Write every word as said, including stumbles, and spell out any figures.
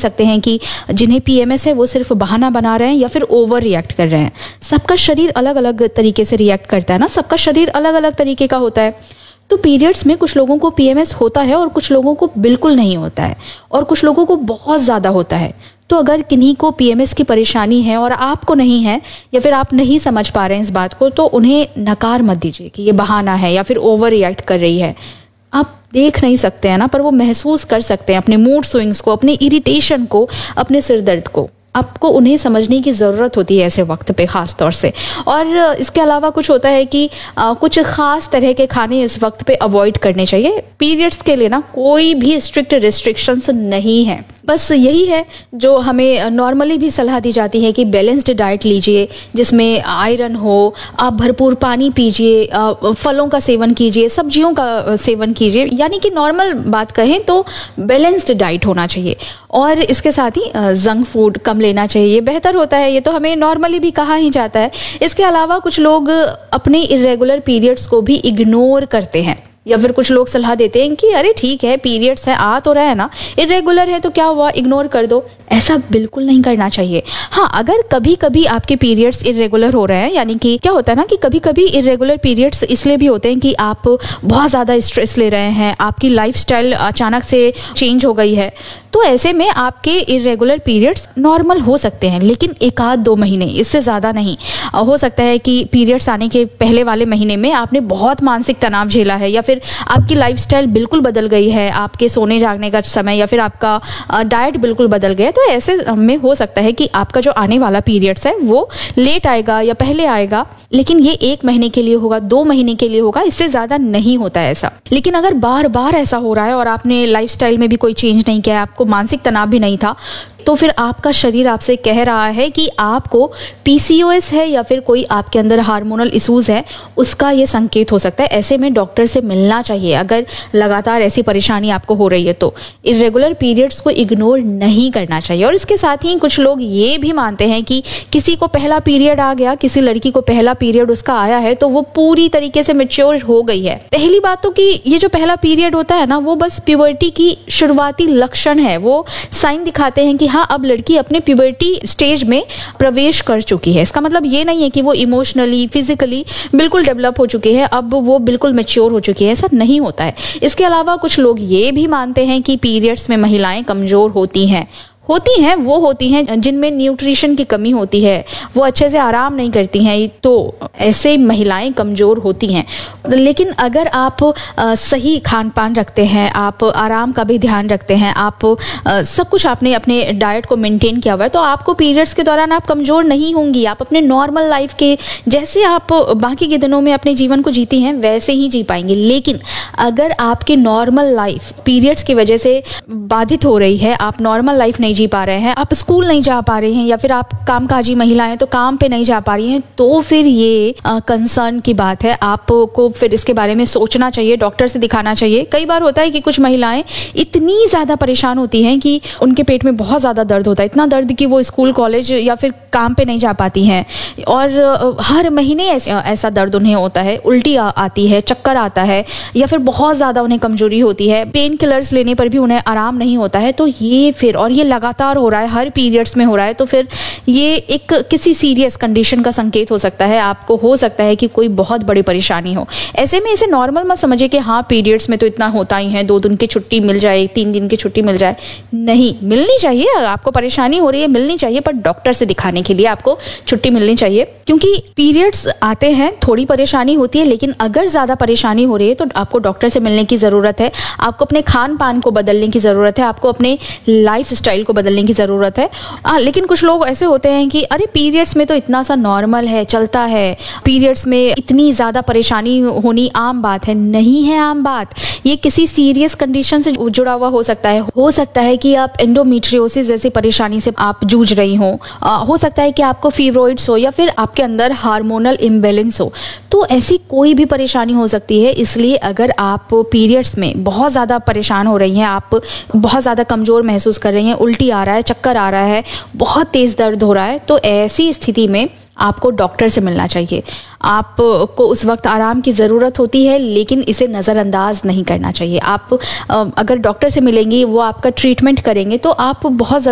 सकते हैं कि जिन्हें पीएमएस है वो सिर्फ बहाना बना रहे हैं या फिर ओवर रिएक्ट कर रहे हैं। सबका शरीर अलग अलग तरीके से रिएक्ट करता है ना, सबका शरीर अलग अलग तरीके का होता है। तो पीरियड्स में कुछ लोगों को पीएमएस होता है और कुछ लोगों को बिल्कुल नहीं होता है, और कुछ लोगों को बहुत ज़्यादा होता है। तो अगर किन्हीं को पीएमएस की परेशानी है और आपको नहीं है, या फिर आप नहीं समझ पा रहे हैं इस बात को, तो उन्हें नकार मत दीजिए कि ये बहाना है या फिर ओवर रिएक्ट कर रही है। आप देख नहीं सकते हैं ना, पर वो महसूस कर सकते हैं अपने मूड स्विंग्स को, अपने इरिटेशन को, अपने सिर दर्द को। आपको उन्हें समझने की ज़रूरत होती है ऐसे वक्त पे ख़ास तौर से। और इसके अलावा कुछ होता है कि आ, कुछ ख़ास तरह के खाने इस वक्त पे अवॉइड करने चाहिए। पीरियड्स के लिए ना कोई भी स्ट्रिक्ट रिस्ट्रिक्शंस नहीं है, बस यही है जो हमें नॉर्मली भी सलाह दी जाती है कि बैलेंस्ड डाइट लीजिए जिसमें आयरन हो, आप भरपूर पानी पीजिए, फलों का सेवन कीजिए, सब्जियों का सेवन कीजिए, यानी कि नॉर्मल बात कहें तो बैलेंस्ड डाइट होना चाहिए। और इसके साथ ही जंक फूड कम लेना चाहिए, बेहतर होता है। ये तो हमें नॉर्मली भी कहा ही जाता है। इसके अलावा कुछ लोग अपने इर्रेगुलर पीरियड्स को भी इग्नोर करते हैं, या फिर कुछ लोग सलाह देते हैं कि अरे ठीक है, पीरियड्स है, आ तो रहा है ना, इरेगुलर है तो क्या हुआ, इग्नोर कर दो। ऐसा बिल्कुल नहीं करना चाहिए। हाँ, अगर कभी कभी आपके पीरियड्स इरेगुलर हो रहे हैं, यानी कि क्या होता है ना कि कभी कभी इरेगुलर पीरियड्स इसलिए भी होते हैं कि आप बहुत ज़्यादा स्ट्रेस ले रहे हैं, आपकी लाइफस्टाइल अचानक से चेंज हो गई है, तो ऐसे में आपके इरेगुलर पीरियड्स नॉर्मल हो सकते हैं, लेकिन एक आध दो महीने, इससे ज़्यादा नहीं। हो सकता है कि पीरियड्स आने के पहले वाले महीने में आपने बहुत मानसिक तनाव झेला है, या फिर आपकी लाइफस्टाइल बिल्कुल बदल गई है, आपके सोने जागने का समय या फिर आपका डाइट बिल्कुल बदल गया। तो ऐसे में हो सकता है कि आपका जो आने वाला पीरियड्स है वो लेट आएगा या पहले आएगा, लेकिन ये एक महीने के लिए होगा, दो महीने के लिए होगा, इससे ज़्यादा नहीं होता है ऐसा। लेकिन अगर बार बार ऐसा हो रहा है और आपने लाइफस्टाइल में भी कोई चेंज नहीं किया, आपको मानसिक तनाव भी नहीं था, तो फिर आपका शरीर आपसे कह रहा है कि आपको पीसीओएस है या फिर कोई आपके अंदर हार्मोनल इश्यूज है, उसका ये संकेत हो सकता है। ऐसे में डॉक्टर से मिलना चाहिए अगर लगातार ऐसी परेशानी आपको हो रही है तो। इरेगुलर पीरियड्स को इग्नोर नहीं करना चाहिए। और इसके साथ ही कुछ लोग ये भी मानते हैं कि किसी को पहला पीरियड आ गया, किसी लड़की को पहला पीरियड उसका आया है तो वो पूरी तरीके से मैच्योर हो गई है। पहली बात तो कि ये जो पहला पीरियड होता है ना, वो बस प्यूबर्टी की शुरुआती लक्षण है, वो साइन दिखाते हैं कि हाँ, अब लड़की अपने प्यूबर्टी स्टेज में प्रवेश कर चुकी है। इसका मतलब ये नहीं है कि वो इमोशनली, फिजिकली बिल्कुल डेवलप हो चुकी है, अब वो बिल्कुल मैच्योर हो चुकी है, ऐसा नहीं होता है। इसके अलावा कुछ लोग ये भी मानते हैं कि पीरियड्स में महिलाएं कमजोर होती हैं। होती हैं वो होती हैं जिनमें न्यूट्रिशन की कमी होती है, वो अच्छे से आराम नहीं करती हैं, तो ऐसे महिलाएं कमज़ोर होती हैं। लेकिन अगर आप आ, सही खान पान रखते हैं, आप आराम का भी ध्यान रखते हैं, आप आ, सब कुछ आपने अपने डाइट को मेंटेन किया हुआ है, तो आपको पीरियड्स के दौरान आप कमज़ोर नहीं होंगी। आप अपने नॉर्मल लाइफ के जैसे आप बाकी के दिनों में अपने जीवन को जीती हैं वैसे ही जी पाएंगे। लेकिन अगर आपकी नॉर्मल लाइफ पीरियड्स की वजह से बाधित हो रही है, आप नॉर्मल लाइफ नहीं जी पा रहे हैं, आप स्कूल नहीं जा पा रहे हैं, या फिर आप कामकाजी महिला हैं तो काम पे नहीं जा पा रही हैं, तो फिर ये कंसर्न की बात है। आपको फिर इसके बारे में सोचना चाहिए, डॉक्टर से दिखाना चाहिए। कई बार होता है कि कुछ महिलाएं इतनी ज़्यादा परेशान होती हैं कि उनके पेट में बहुत ज़्यादा दर्द होता है, इतना दर्द कि वो स्कूल, कॉलेज या फिर काम पे नहीं जा पाती हैं, और हर महीने ऐसा दर्द उन्हें होता है, उल्टी आ, आती है, चक्कर आता है, या फिर बहुत ज़्यादा उन्हें कमजोरी होती है, पेन किलर्स लेने पर भी उन्हें आराम नहीं होता है। तो ये फिर, और ये लगातार हो रहा है, हर पीरियड्स में हो रहा है, तो फिर ये एक किसी सीरियस कंडीशन का संकेत हो सकता है। आपको हो सकता है कि कोई बहुत बड़ी परेशानी हो। ऐसे में इसे नॉर्मल मत समझिए कि हाँ, पीरियड्स में तो इतना होता ही है, दो दिन की छुट्टी मिल जाए, तीन दिन की छुट्टी मिल जाए। नहीं, मिलनी चाहिए। आपको परेशानी हो रही है, मिलनी चाहिए, पर डॉक्टर से दिखाने के लिए आपको छुट्टी मिलनी चाहिए, क्योंकि पीरियड्स आते हैं, थोड़ी परेशानी होती है, लेकिन अगर ज़्यादा परेशानी हो रही है तो आपको डॉक्टर से मिलने की ज़रूरत है। आपको अपने खान पान को बदलने की ज़रूरत है, आपको अपने लाइफ स्टाइल को बदलने की ज़रूरत है। आ, लेकिन कुछ लोग ऐसे होते हैं कि अरे पीरियड्स में तो इतना सा नॉर्मल है, चलता है, पीरियड्स में इतनी ज़्यादा परेशानी होनी आम बात है। नहीं है आम बात, ये किसी सीरियस कंडीशन से जुड़ा हुआ हो सकता है। हो सकता है कि आप एंडोमेट्रियोसिस जैसी परेशानी से आप जूझ रही हो, हो सकता है कि आपको फीब्रॉइड्स हो, या फिर आपके अंदर हार्मोनल इम्बैलेंस हो। तो ऐसी कोई भी परेशानी हो सकती है। इसलिए अगर आप पीरियड्स में बहुत ज़्यादा परेशान हो रही हैं, आप बहुत ज़्यादा कमज़ोर महसूस कर रही हैं, उल्टी आ रहा है, चक्कर आ रहा है, बहुत तेज़ दर्द हो रहा है, तो ऐसी स्थिति में आपको डॉक्टर से मिलना चाहिए। आपको उस वक्त आराम की ज़रूरत होती है, लेकिन इसे नज़रअंदाज नहीं करना चाहिए। आप अगर डॉक्टर से मिलेंगी, वो आपका ट्रीटमेंट करेंगे, तो आप बहुत